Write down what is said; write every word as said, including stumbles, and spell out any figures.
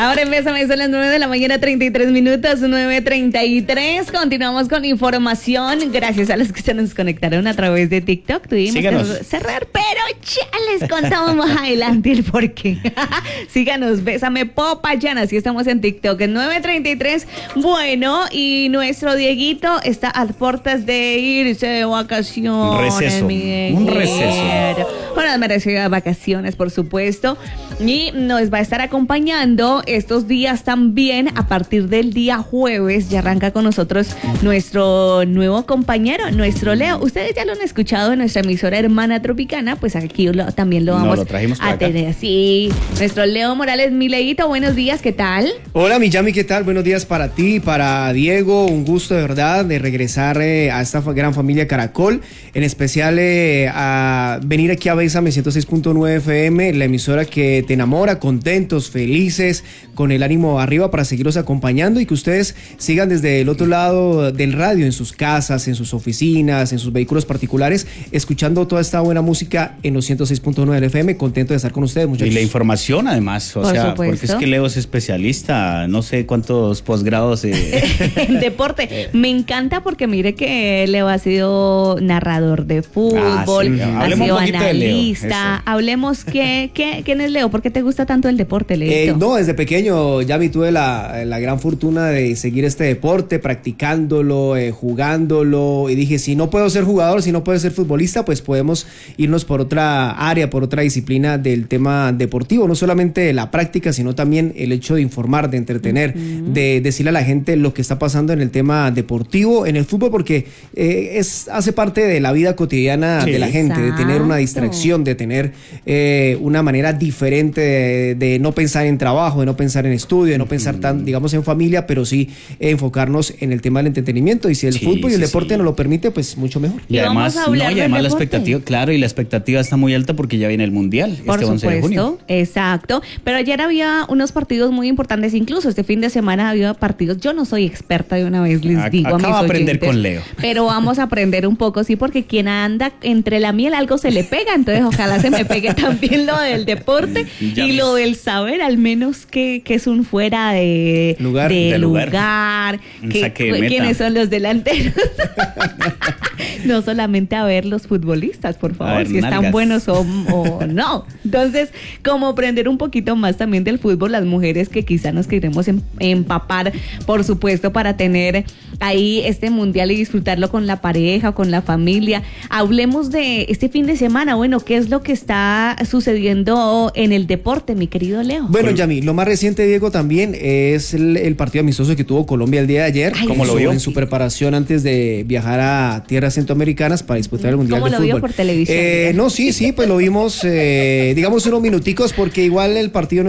Ahora empieza, son las nueve de la mañana, treinta y tres minutos, nueve treinta y tres. Continuamos con información. Gracias a los que se nos conectaron a través de TikTok. Tuvimos Síganos. que cerrar, pero ya les contamos más adelante el porqué. Síganos, Bésame Popayán, así estamos en TikTok, en nueve treinta y tres. Bueno, y nuestro Dieguito está a puertas de irse de vacaciones. Receso, mi un Dieguito. receso. Unas merecidas vacaciones, por supuesto. Y nos va a estar acompañando estos días también. A partir del día jueves ya arranca con nosotros nuestro nuevo compañero, nuestro Leo. Ustedes ya lo han escuchado en nuestra emisora hermana Tropicana, pues aquí lo, también lo vamos no, lo trajimos a tener. Sí, nuestro Leo Morales, mi Leito, buenos días, ¿qué tal? Hola, mi Yami, ¿qué tal? Buenos días para ti, para Diego. Un gusto de verdad de regresar eh, a esta gran familia Caracol, en especial eh, a venir aquí a Bésame ciento seis punto nueve F M, la emisora que te enamora, contentos, felices, con el ánimo arriba para seguirlos acompañando y que ustedes sigan desde el otro lado del radio, en sus casas, en sus oficinas, en sus vehículos particulares, escuchando toda esta buena música en los ciento seis punto nueve del F M. Contento de estar con ustedes, muchachos. Y la información además, o Por sea, supuesto. porque es que Leo es especialista, no sé cuántos posgrados. Eh. En deporte. Me encanta porque mire que Leo ha sido narrador de fútbol, Ah, sí. ha Hablemos sido un poquito de Leo, analista. eso. Hablemos, ¿qué, qué, ¿quién es Leo? ¿Por qué te gusta tanto el deporte, Leo? Eh, no, desde pequeño, Yami, tuve la, la gran fortuna de seguir este deporte, practicándolo, eh, jugándolo, y dije, si no puedo ser jugador, si no puedo ser futbolista, pues podemos irnos por otra área, por otra disciplina del tema deportivo, no solamente la práctica, sino también el hecho de informar, de entretener, uh-huh. de decirle a la gente lo que está pasando en el tema deportivo, en el fútbol, porque eh, es hace parte de la vida cotidiana sí, de la gente, exacto. de tener una distracción, de tener eh, una manera diferente de, de no pensar en trabajo, de no pensar en estudio, de no pensar tan, digamos, en familia, pero sí eh, enfocarnos en el tema del entretenimiento, y si el sí, fútbol y el sí, deporte sí. nos lo permite, pues mucho mejor. Y, y además, no, y además la expectativa, claro, y la expectativa está muy alta porque ya viene el Mundial, por este once de junio. Exacto, pero ayer había unos partidos muy importantes, incluso este fin de semana había partidos, yo no soy experta, de una vez les digo a, a mis Acaba de aprender oyentes, con Leo. Pero vamos a aprender un poco, sí, porque quien anda entre la miel algo se le pega, entonces ojalá se me pegue también lo del deporte ya y ves. Lo del saber, al menos que, que es un fuera de lugar, de de lugar, lugar que, de quiénes son los delanteros. No solamente a ver los futbolistas, por favor, ver, si nalgas. Están buenos o, o no. Entonces, como aprender un poquito más también del fútbol, las mujeres que quizá nos queremos empapar, por supuesto, para tener ahí este mundial y disfrutarlo con la pareja, con la familia. Hablemos de este fin de semana, bueno, ¿qué es lo que está sucediendo en el deporte, mi querido Leo? Bueno, Yami, lo más reciente, Diego, también es el, el partido amistoso que tuvo Colombia el día de ayer. Ay, ¿Cómo sí. lo vio? En su preparación antes de viajar a tierras centroamericanas para disputar el Mundial de Fútbol. ¿Cómo lo vio por televisión? Eh, no, sí, sí, pues lo vimos, eh, digamos, unos minuticos, porque igual el partido no